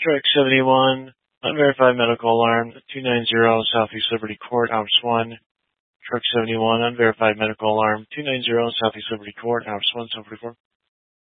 Truck 71, unverified medical alarm, 290 Southeast Liberty Court, Alps 1. Truck 71, unverified medical alarm, 290 Southeast Liberty Court, Alps 1, 744.